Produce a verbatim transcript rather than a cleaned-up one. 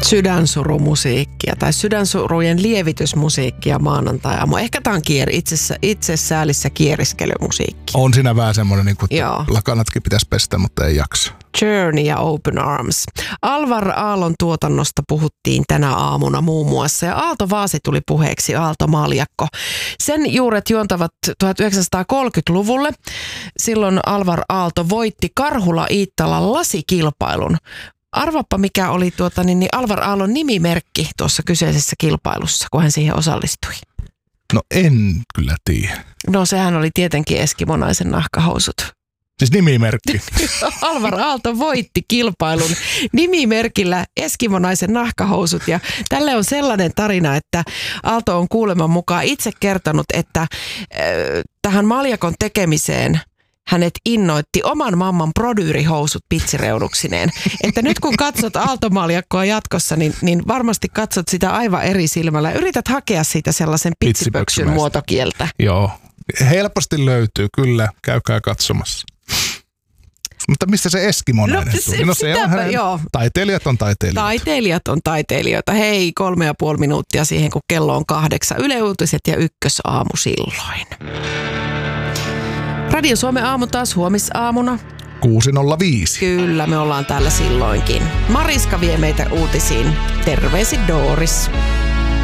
sydänsurumusiikkia tai sydänsurujen lievitysmusiikkia maanantai-aamu. Ehkä tämä on kier, itsessä, itsesäälissä kieriskelymusiikki. On siinä vähän semmoinen, niin kuin, että lakanatkin pitäisi pestä, mutta ei jaksa. Journey ja Open Arms. Alvar Aallon tuotannosta puhuttiin tänä aamuna muun muassa ja Aalto Vaasi tuli puheeksi, Aalto Maljakko. Sen juuret juontavat tuhatyhdeksänsataakolmekymmentäluvulle. Silloin Alvar Aalto voitti Karhula Iittalan lasikilpailun. Arvaappa mikä oli tuota, niin, niin Alvar Aallon nimimerkki tuossa kyseisessä kilpailussa, kun hän siihen osallistui. No en kyllä tiedä. No sehän oli tietenkin Eskimonaisen nahkahousut. Siis nimimerkki. Alvar Aalto voitti kilpailun nimimerkillä Eskimonaisen nahkahousut ja tälle on sellainen tarina, että Aalto on kuuleman mukaan itse kertonut, että äh, tähän maljakon tekemiseen hänet innoitti oman mamman prodyyrihousut pitsireunuksineen. Että nyt kun katsot Aalto-maljakkoa jatkossa, niin, niin varmasti katsot sitä aivan eri silmällä. Yrität hakea siitä sellaisen pitsipöksyn muotokieltä. Joo, helposti löytyy, kyllä. Käykää katsomassa. Mutta mistä se eskimonainen no, tuli? No se on hänen, joo. Taiteilijat on taiteilijoita. Taiteilijat on taiteilijoita. Hei, kolme ja puoli minuuttia siihen, kun kello on kahdeksan. Yle Uutiset ja Ykkösaamu silloin. Radio Suomen aamu taas huomisaamuna. kuusi nolla viisi. Kyllä, me ollaan täällä silloinkin. Mariska vie meitä uutisiin. Terveisin Doris.